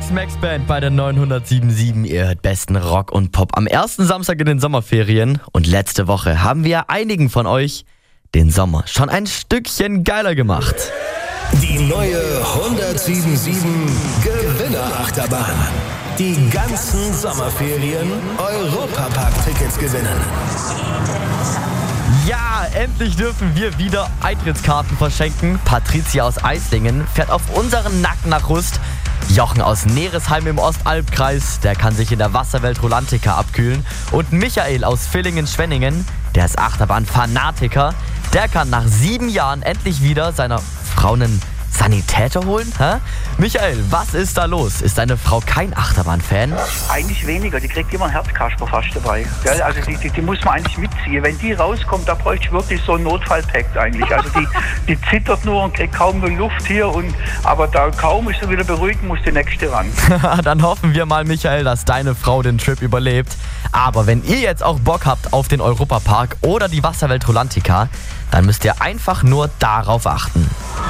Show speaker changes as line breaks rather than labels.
ist Max Band bei der 907.7. Ihr hört besten Rock und Pop am ersten Samstag in den Sommerferien. Und letzte Woche haben wir einigen von euch den Sommer schon ein Stückchen geiler gemacht.
Die neue 107.7 Gewinnerachterbahn. Die ganzen Sommerferien Europapark-Tickets gewinnen.
Ja, endlich dürfen wir wieder Eintrittskarten verschenken. Patricia aus Eislingen fährt auf unseren Nacken nach Rust. Jochen aus Neresheim im Ostalbkreis, der kann sich in der Wasserwelt Rolantica abkühlen. Und Michael aus Villingen-Schwenningen, der ist Achterbahn-Fanatiker. Der kann nach 7 Jahren endlich wieder seiner Frau einen Sanitäter holen? Hä? Michael, was ist da los? Ist deine Frau kein Achterbahn-Fan?
Eigentlich weniger, die kriegt immer einen Herzkasper fast dabei. Gell? Also die muss man eigentlich mitziehen. Wenn die rauskommt, da bräuchte ich wirklich so ein Notfallpack eigentlich. Also die zittert nur und kriegt kaum nur Luft hier. Aber da kaum ist sie wieder beruhigt, muss die nächste ran.
Dann hoffen wir mal, Michael, dass deine Frau den Trip überlebt. Aber wenn ihr jetzt auch Bock habt auf den Europapark oder die Wasserwelt Rolantica, dann müsst ihr einfach nur darauf achten.